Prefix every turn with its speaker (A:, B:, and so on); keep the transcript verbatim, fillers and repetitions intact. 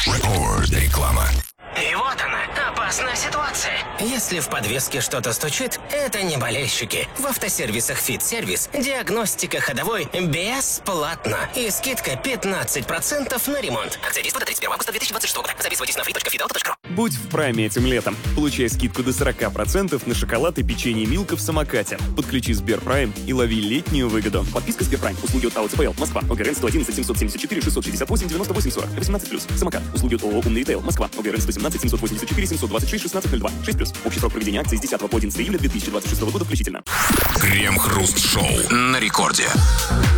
A: Реклама.
B: И вот она, опасная ситуация. Если в подвеске что-то стучит, это не болельщики. В автосервисах «Фит-сервис» диагностика ходовой бесплатно. И скидка пятнадцать процентов на ремонт. Акция действует до тридцать первого августа две тысячи двадцать шестого года. Записывайтесь на фит точка фит авто точка ру.
C: Будь в прайме этим летом. Получай скидку до сорок процентов на шоколад и печенье Милка в самокате. Подключи Сберпрайм и лови летнюю выгоду. Подписка Сберпрайм. Услуги от АО ЦПЛ. Москва. ОГРН сто одиннадцать семьсот семьдесят четыре шестьсот шестьдесят восемь девяносто восемь сорок. восемнадцать плюс. Самокат. Услуги от ООО «Умный ритейл». Москва. ОГРН сто семнадцать семьсот восемьдесят четыре семьсот двадцать шесть шестнадцать ноль два. шесть плюс. Общий срок проведения акции с десятого по одиннадцатое июля две тысячи двадцать шестого года включительно.
A: Крем-хруст шоу на рекорде.